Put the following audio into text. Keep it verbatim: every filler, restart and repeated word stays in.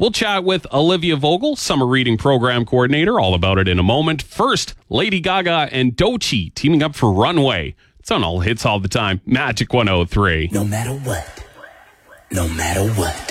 We'll chat with Olivia Vogel, Summer Reading Program Coordinator. All about it in a moment. First, Lady Gaga and Doechii teaming up for Runway. It's on All Hits all the time. Magic one oh three. No matter what. No matter what.